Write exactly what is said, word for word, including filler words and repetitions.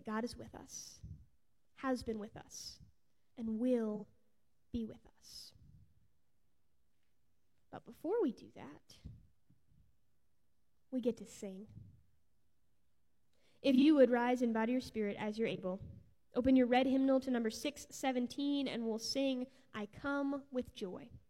that God is with us, has been with us, and will be with us. But before we do that, we get to sing. If you would rise and bow to your spirit as you're able, open your red hymnal to number six seventeen, and we'll sing, I Come with Joy.